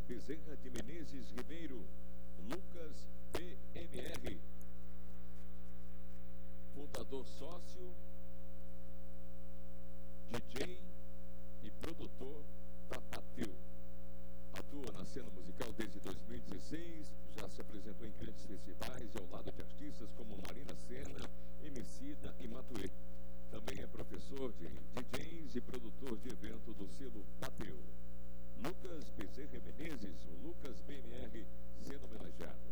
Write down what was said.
Bezerra de Menezes Ribeiro, Lucas BMR, fundador sócio, DJ e produtor da Bateu. Atua na cena musical desde 2016, já se apresentou em grandes festivais e ao lado de artistas como Marina Sena, Emicida e Matuê. Também é professor de DJs e produtor de evento do selo Bateu. Lucas Bezerra Menezes, o Lucas BMR, sendo homenageado.